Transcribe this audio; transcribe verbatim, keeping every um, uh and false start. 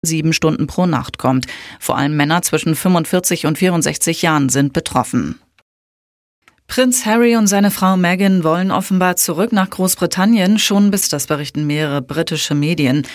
sieben Stunden pro Nacht kommt. Vor allem Männer zwischen fünfundvierzig und vierundsechzig Jahren sind betroffen. Prinz Harry und seine Frau Meghan wollen offenbar zurück nach Großbritannien, schon bis das berichten mehrere britische Medien.